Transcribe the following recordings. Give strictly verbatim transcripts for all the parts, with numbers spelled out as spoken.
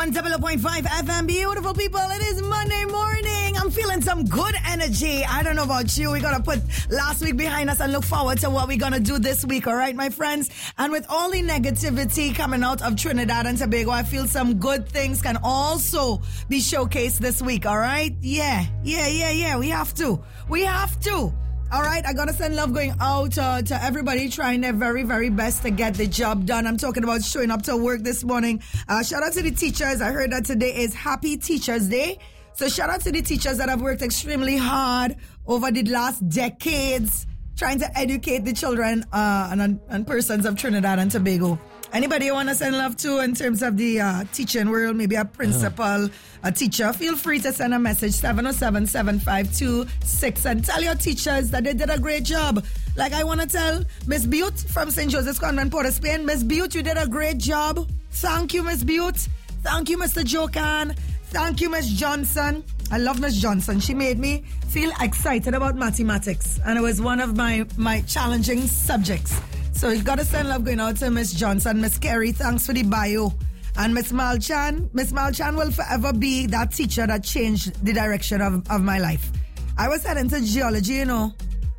one double oh point five F M. Beautiful people, it is Monday morning. I'm feeling some good energy. I don't know about you. We're going to put last week behind us and look forward to what we're going to do this week. All right, my friends? And with all the negativity coming out of Trinidad and Tobago, I feel some good things can also be showcased this week. All right? Yeah, yeah, yeah, yeah. We have to. We have to. All right, I gotta send love going out uh, to everybody trying their very, very best to get the job done. I'm talking about showing up to work this morning. Uh, shout out to the teachers. I heard that today is Happy Teachers Day. So shout out to the teachers that have worked extremely hard over the last decades trying to educate the children uh, and, and persons of Trinidad and Tobago. Anybody you want to send love to in terms of the uh, teaching world, maybe a principal, uh-huh. a teacher, feel free to send a message, seven oh seven, seven five two, six, and tell your teachers that they did a great job. Like I want to tell Miss Butte from Saint Joseph's Convent, Port of Spain, Miss Butte, you did a great job. Thank you, Miss Butte. Thank you, Mister Jokan. Thank you, Miss Johnson. I love Miss Johnson. She made me feel excited about mathematics, and it was one of my, my challenging subjects. So you gotta send love going out to Miss Johnson, Miss Carey, thanks for the bio. And Miss Malchan, Miss Malchan will forever be that teacher that changed the direction of, of my life. I was heading to geology, you know,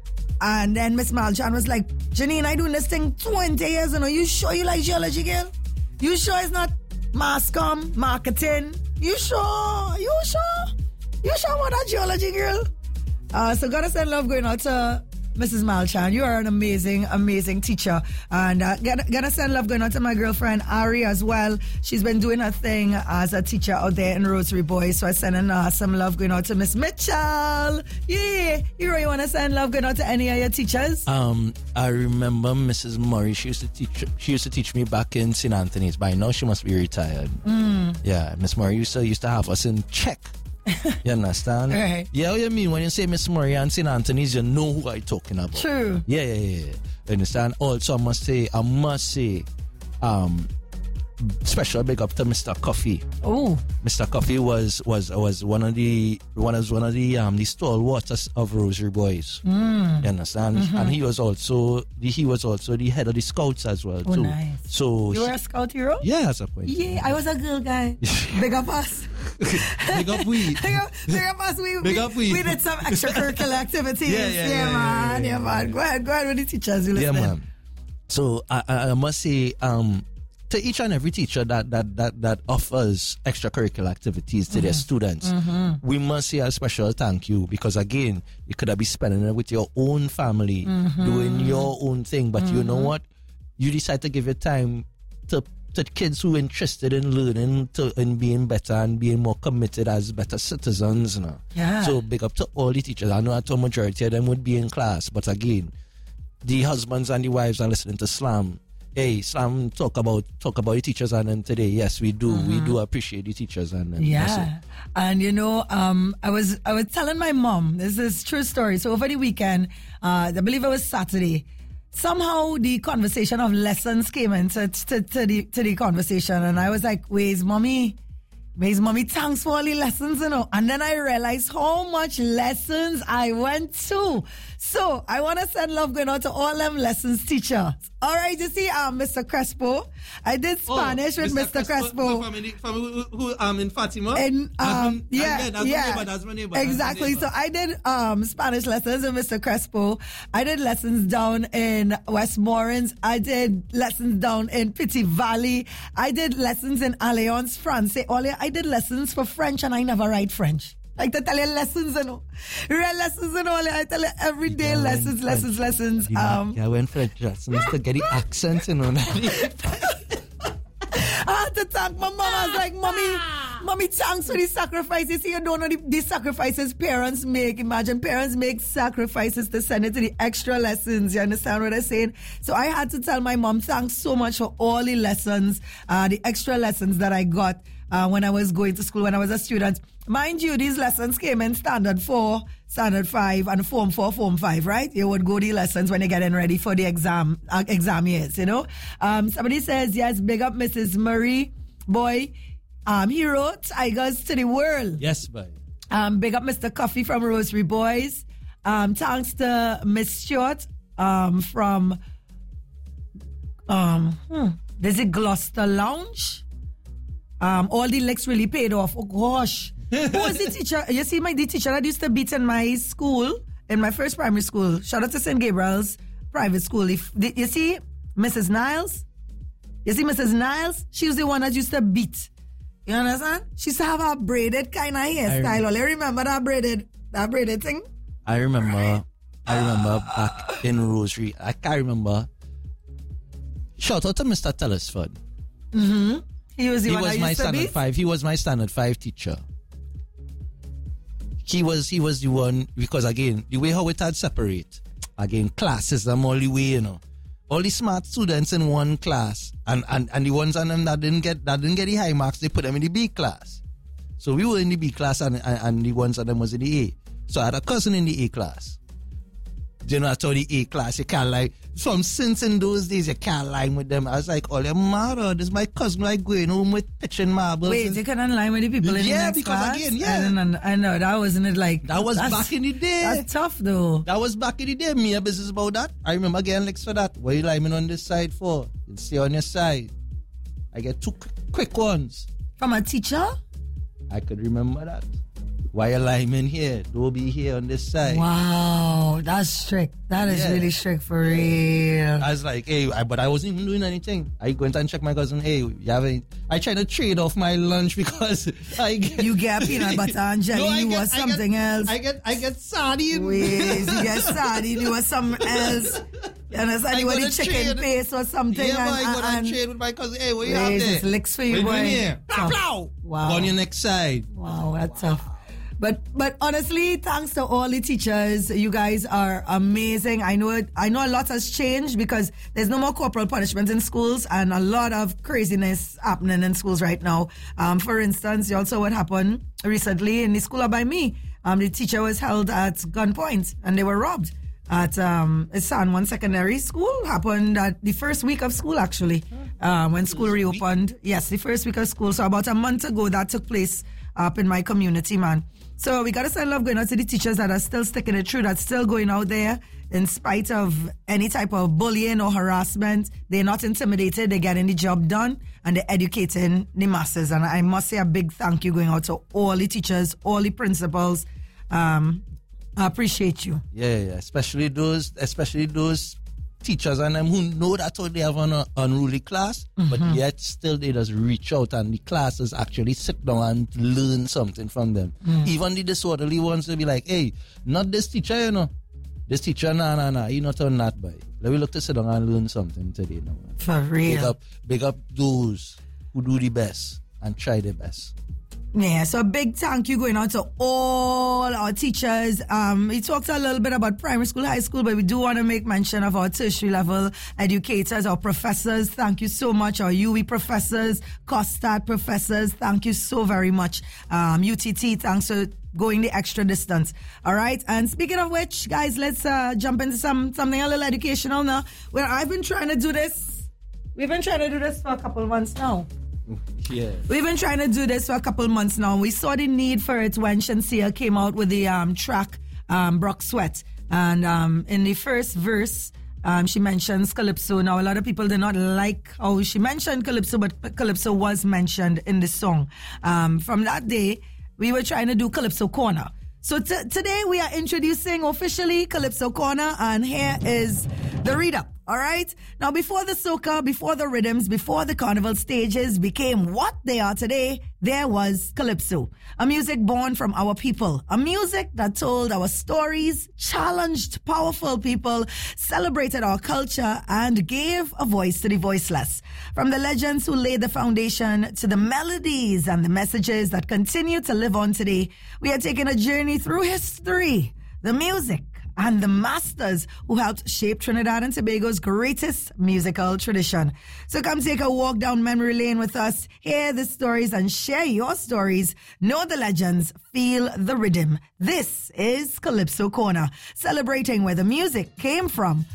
and then Miss Malchan was like, Janine, I doing this thing twenty years, you know, you sure you like geology, girl? You sure it's not mass comm, marketing? You sure? You sure? You sure about that geology, girl? Uh, so gotta send love going out to Missus Malchan. You are an amazing, amazing teacher. And uh, gonna, gonna send love going out to my girlfriend, Ari, as well. She's been doing her thing as a teacher out there in Rosary Boys. So I'm sending uh, some love going out to Miss Mitchell. Yeah. You really want to send love going out to any of your teachers? Um, I remember Missus Murray. She used to teach She used to teach me back in Saint Anthony's. By now, she must be retired. Mm. Yeah. Miss Murray used to, used to have us in check. You understand? Right. Yeah, what you mean when you say Miss Murray and Saint Anthony's, you know who I'm talking about. True. Yeah, yeah, yeah. You understand? Also, I must say, I must say, um, special big up to Mister Coffee. Oh, Mister Coffee was was was one of the one was one of the um the stalwarts of Rosary Boys. Mm. You understand? Mm-hmm. And he was also the, he was also the head of the Scouts as well. Oh, too. nice. So you were he, a scout hero? yeah, as a point. Yeah, I was a girl guy. Big up us. Big up we. Big up, big up us. We, Big we, up we. we did some extracurricular activities. Yeah, yeah, yeah, man. yeah, Yeah, yeah, man. yeah. Go ahead, go ahead with the teachers. You Yeah, listening? man. So I, I, I must say, um, to each and every teacher that that that, that offers extracurricular activities to mm-hmm. their students, mm-hmm. we must say a special thank you, because again, you could have been spending it with your own family, mm-hmm. doing your own thing, but mm-hmm. you know what? You decide to give your time to to kids who are interested in learning to and being better and being more committed as better citizens. You know? Yeah. So big up to all the teachers. I know that the majority of them would be in class, but again, the husbands and the wives are listening to Slam. Hey, Slam, talk about talk about the teachers and them today. Yes, we do. Mm-hmm. We do appreciate the teachers and them. Yeah. And you know, um, I was I was telling my mom, this is true story. So over the weekend, uh, I believe it was Saturday, somehow the conversation of lessons came into to, to the to the conversation, and I was like, "Where's mommy? Where's mommy? Thanks for all the lessons, you know." And then I realized how much lessons I went to. So I want to send love going out to all them lessons teachers. All right, you see, um, Mister Crespo, I did Spanish oh, with Mister Crespo. Crespo. From, in, from who, who um in Fatima? And um, been, yeah, that's yeah, my neighbor, that's my neighbor, exactly. That's my so I did um Spanish lessons with Mister Crespo. I did lessons down in Westmoreland. I did lessons down in Pity Valley. I did lessons in Alliance Francais. I did lessons for French, and I never write French. Like to tell you lessons, you know. Real lessons, you know. I tell you everyday yeah, lessons, lessons, French. lessons. Um, yeah, I went for lessons to get the accent, you know. I had to thank my mom. I was like, Mommy, Mommy, thanks for the sacrifices. You don't know the, the sacrifices parents make. Imagine parents make sacrifices to send it to the extra lessons. You understand what I'm saying? So I had to tell my mom, thanks so much for all the lessons, uh, the extra lessons that I got uh, when I was going to school, when I was a student. Mind you, these lessons came in standard four, standard five, and form four, form five, right? You would go the lessons when you're getting ready for the exam, uh, exam years, you know? Um, somebody says, yes, big up Missus Murray. Boy, um, he wrote Tigers to the World. Yes, boy. Um, big up Mister Coffee from Rosary Boys. Um, thanks to Miss Stewart um, from, um, hmm, is it Gloucester Lounge? Um, all the licks really paid off. Oh gosh. Who was the teacher? You see, my the teacher that used to beat in my school, in my first primary school. Shout out to Saint Gabriel's private school. If the, you see Missus Niles, you see Missus Niles, she was the one that used to beat. You understand? She used to have a braided kind of hairstyle. Only remember that braided, that braided thing? I remember, I remember back in Rosary. I can't remember. Shout out to Mister Telesford. Mm-hmm. He was the he one was that my used to standard beat? five. He was my standard five teacher. He was he was the one, because again, the way how it had separate, again, classes the only way, you know. All the smart students in one class, and, and, and the ones on them that didn't get that didn't get the high marks, they put them in the B class. So we were in the B class, and, and, and the ones of them was in the A. So I had a cousin in the A class. You know, I told the A class, you can't lie. From since in those days, you can't lie with them. I was like, oh, you're mad, this is my cousin, like going home with pitching marbles. Wait, you couldn't lie with the people in Yeah, the next because class? again, yeah. I, don't know, I know, that wasn't it like... That was that's- back in the day. That's tough though. That was back in the day. Me a business about that. I remember getting licks for that. What you lining on this side for? You stay on your side. I get two quick, quick ones. From a teacher? I could remember that. Why you lineman here? Don't be here on this side. Wow, that's strict. That is Yeah. really strict for real. I was like, hey, I, but I wasn't even doing anything. I went and checked my cousin. Hey, you have any? I tried to trade off my lunch because I get, You get peanut butter and jelly, No, I you get- was I get- something else. I get I get sardine. Wait, you get sardine, you was something else. You understand? I You want go the to chicken trade. paste or something. Yeah, boy, and, I go and, and trade with my cousin. Hey, what you Wait, have it's there? licks for you, What boy. you here? Tough. Plow, Wow. Go on your next side. Wow, that's tough. But but honestly, thanks to all the teachers, you guys are amazing. I know it, I know a lot has changed because there's no more corporal punishment in schools and a lot of craziness happening in schools right now. Um, for instance, you also what happened recently in the school by me. Um, the teacher was held at gunpoint and they were robbed at um, San Juan Secondary School. Happened at the first week of school actually, um, when school reopened. Yes, the first week of school. So about a month ago that took place up in my community, man. So we got to send love going out to the teachers that are still sticking it through, that's still going out there in spite of any type of bullying or harassment. They're not intimidated. They're getting the job done and they're educating the masses. And I must say a big thank you going out to all the teachers, all the principals. Um, I appreciate you. Yeah, yeah. Especially those, especially those teachers and them who know that how they have an uh, unruly class, Mm-hmm. but yet still they just reach out and the classes actually sit down and learn something from them. Mm. Even the disorderly ones will be like, hey, not this teacher, you know. This teacher, nah, nah, nah, he not on that by. Let me look to sit down and learn something today, now, man. For Big real. up, big up those who do the best and try their best. Yeah, so a big thank you going out to all our teachers. Um, we talked a little bit about primary school, high school, but we do want to make mention of our tertiary level educators, our professors. Thank you so much. Our U W I professors, Costard professors. Thank you so very much. Um, U T T, thanks for going the extra distance. All right. And speaking of which, guys, let's uh, jump into some something a little educational now. Well, I've been trying to do this. We've been trying to do this for a couple of months now. Yeah. We've been trying to do this for a couple months now. We saw the need for it when Shenseea came out with the um, track um, Brock Sweat. And um, in the first verse, um, she mentions Calypso. Now, a lot of people did not like how she mentioned Calypso, but Calypso was mentioned in the song. Um, from that day, we were trying to do Calypso Corner. So t- today we are introducing officially Calypso Corner, and here is the read-up. All right. Now, before the soca, before the rhythms, before the carnival stages became what they are today, there was Calypso, a music born from our people, a music that told our stories, challenged powerful people, celebrated our culture, and gave a voice to the voiceless. From the legends who laid the foundation to the melodies and the messages that continue to live on today, we are taking a journey through history, the music, and the masters who helped shape Trinidad and Tobago's greatest musical tradition. So come take a walk down memory lane with us, hear the stories and share your stories, know the legends, feel the rhythm. This is Calypso Corner, celebrating where the music came from